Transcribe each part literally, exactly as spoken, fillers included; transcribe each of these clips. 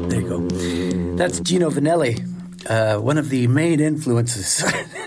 There you go. That's Gino Vanelli, uh, one of the main influences.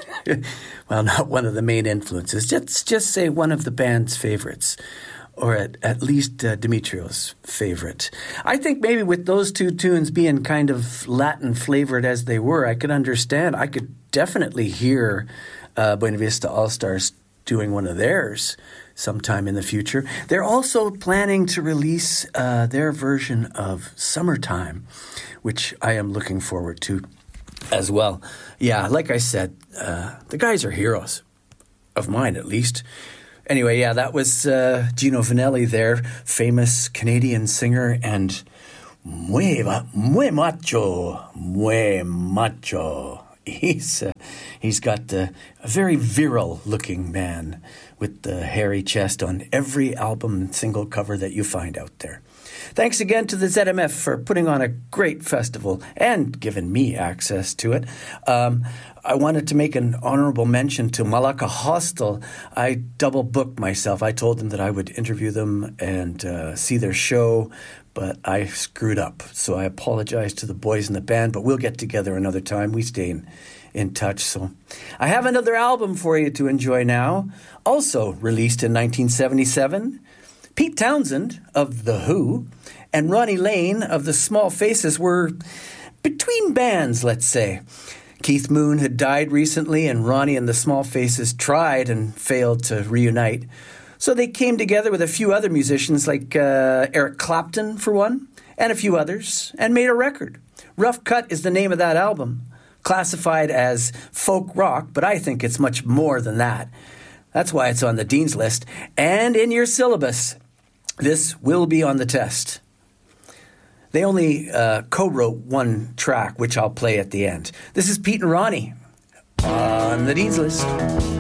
Well, not one of the main influences. Just, just say one of the band's favorites, or at, at least uh, Demetrio's favorite. I think maybe with those two tunes being kind of Latin flavored as they were, I could understand. I could definitely hear uh, Buena Vista All-Stars doing one of theirs sometime in the future. They're also planning to release uh, their version of Summertime, which I am looking forward to as well. Yeah, like I said, uh, the guys are heroes, of mine at least. Anyway, yeah, that was uh, Gino Vanelli there, famous Canadian singer and muy, muy macho, muy macho. He's uh, he's got uh, a very virile-looking man with the hairy chest on every album and single cover that you find out there. Thanks again to the Z M F for putting on a great festival and giving me access to it. Um, I wanted to make an honorable mention to Malacca Hostel. I double-booked myself. I told them that I would interview them and uh, see their show, but I screwed up. So I apologize to the boys in the band, but we'll get together another time. We stay in, in touch. So I have another album for you to enjoy now, also released in nineteen seventy-seven. Pete Townsend of The Who and Ronnie Lane of The Small Faces were between bands, let's say. Keith Moon had died recently, and Ronnie and The Small Faces tried and failed to reunite. So they came together with a few other musicians like uh, Eric Clapton, for one, and a few others, and made a record. Rough Cut is the name of that album, classified as folk rock, but I think it's much more than that. That's why it's on the Dean's List. And in your syllabus, this will be on the test. They only uh, co-wrote one track, which I'll play at the end. This is Pete and Ronnie on the Dean's List.